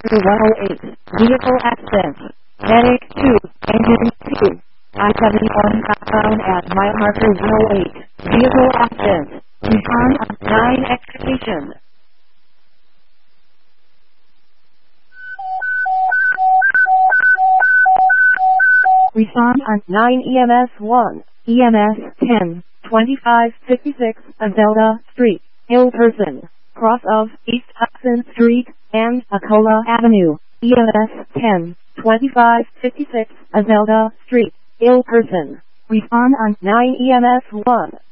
Harker 108, vehicle accident. Medic 2, engine 2. I-71 southbound at Mile Marker 108, vehicle accident. Respond on 9 execution. Respond on 9 EMS 1, EMS 10, 2556 Azelda Street, Ill Person, cross of East Hudson Street and Acola Avenue, EMS 10, 2556 Azelda Street, Ill Person. Respond on 9 EMS 1.